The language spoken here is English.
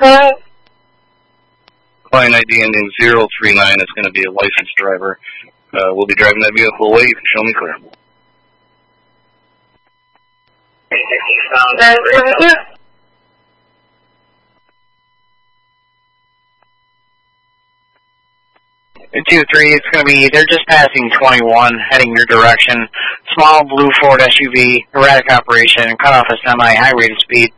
Client ID ending 039 is going to be a licensed driver. We'll be driving that vehicle away. You can show me clear. And 2-3, it's going to be, they're just passing 21, heading your direction. Small blue Ford SUV, erratic operation, cut off a semi, high rate of speed.